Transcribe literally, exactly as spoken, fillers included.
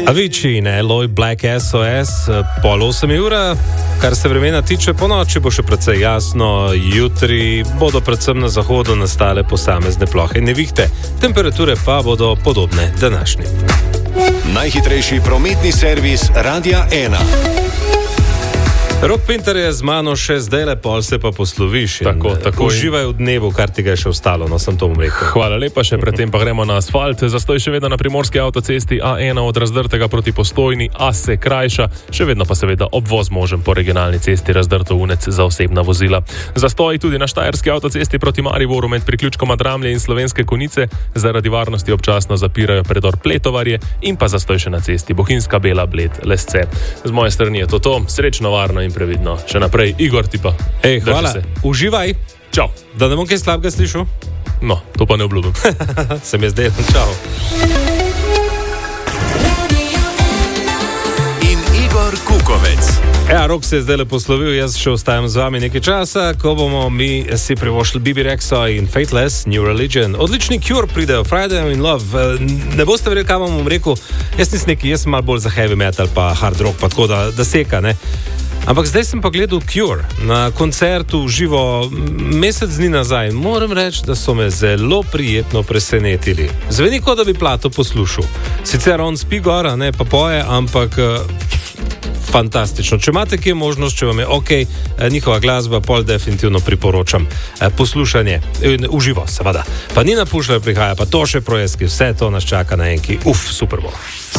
Avicii in Eloy Black S O S, pol osem ura, kar se vremena tiče, po noči bo še precej jasno, jutri bodo predvsem na zahodu nastale posamezne plohe in nevihte, temperature pa bodo podobne današnjim. Najhitrejši prometni servis Radia ena. Rok Pinter je z mano še zdaj le, pol se pa posloviš. Tako, tako. Uživaj v dnevu, kar ti ga je še ostalo, no sem to bom rekel. Hvala lepa, še predtem pa gremo na asfalt. Zastoj še vedno na primorski avtocesti A ena od Razdrtega proti Postojni, a se krajša, še vedno pa seveda obvoz možen po regionalni cesti Razdrto-Unec za osebna vozila. Zastoj tudi na štajerski avtocesti proti Mariboru med priključkoma Dramlje in Slovenske Konjice, zaradi varnosti občasno zapirajo predor Pletovarje in pa zastoj še na cesti Bohinjska Bela Bled Lesce. Z moje strani je to to, srečno, varno in previdno. Še naprej, Igor ti pa. Ej, hvala, uživaj. Čau. Da ne bom kaj slabega slišal? No, to pa ne obljubim. Se mi je zdaj, čau. In Igor Kukovec. Ja, Rok se je zdaj le poslovil, jaz še ostajam z vami nekaj časa, ko bomo mi si privošli Bibi Rexha in Faithless, New Religion. Odlični Cure pridejo, Friday in Love. Ne boste verjeli, kaj vam bom rekel, jaz nisem neki, jaz sem malo bolj za heavy metal pa hard rock, pa tako da, da seka, ne. Ampak zdaj sem pa gledal Cure na koncertu v živo mesec dni nazaj. Moram reči, da so me zelo prijetno presenetili. Zveni, kot da bi plato poslušal. Sicer on spi gora, ne, pa poje, ampak fantastično. Če imate kje možnost, če vam je ok, njihova glasba, pol definitivno priporočam poslušanje. V živo, seveda. Pa Nina Pušlar prihaja, pa Toše Projeski, vse to nas čaka na enki. Uf, super bo.